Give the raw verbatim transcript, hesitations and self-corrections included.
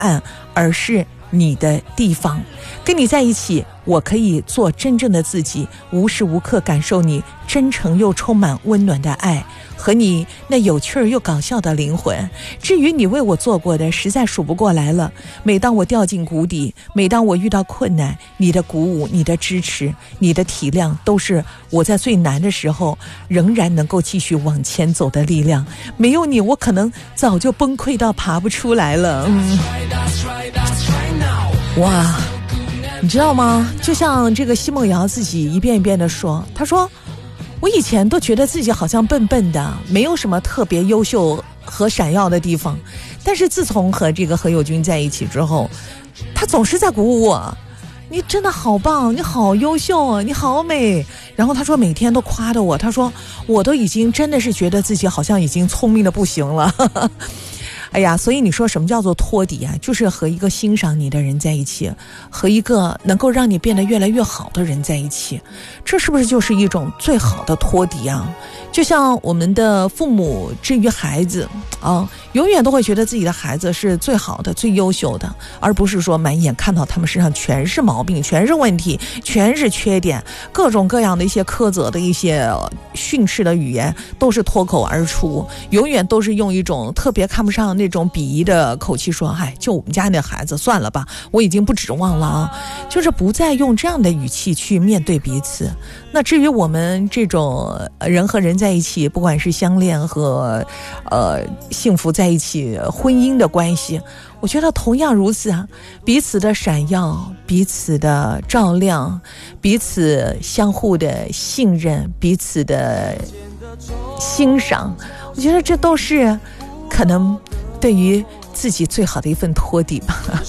岸，而是你的地方。跟你在一起，我可以做真正的自己，无时无刻感受你真诚又充满温暖的爱，和你那有趣儿又搞笑的灵魂。至于你为我做过的，实在数不过来了。每当我掉进谷底，每当我遇到困难，你的鼓舞，你的支持，你的体谅，都是我在最难的时候仍然能够继续往前走的力量。没有你，我可能早就崩溃到爬不出来了。嗯，哇，你知道吗？就像这个奚梦瑶自己一遍一遍地说，她说我以前都觉得自己好像笨笨的，没有什么特别优秀和闪耀的地方，但是自从和这个何猷君在一起之后，他总是在鼓舞我，你真的好棒，你好优秀，你好美。然后他说每天都夸着我，他说我都已经真的是觉得自己好像已经聪明的不行了。哎呀，所以你说什么叫做托底啊？就是和一个欣赏你的人在一起，和一个能够让你变得越来越好的人在一起，这是不是就是一种最好的托底啊？就像我们的父母至于孩子啊，永远都会觉得自己的孩子是最好的、最优秀的，而不是说满眼看到他们身上全是毛病、全是问题、全是缺点，各种各样的一些苛责的一些训斥的语言都是脱口而出，永远都是用一种特别看不上那种鄙夷的口气说，哎，就我们家那孩子算了吧，我已经不指望了啊，就是不再用这样的语气去面对彼此。那至于我们这种人和人在一起，不管是相恋和呃幸福在一起婚姻的关系，我觉得同样如此啊，彼此的闪耀，彼此的照亮，彼此相互的信任，彼此的欣赏，我觉得这都是可能对于自己最好的一份托底吧。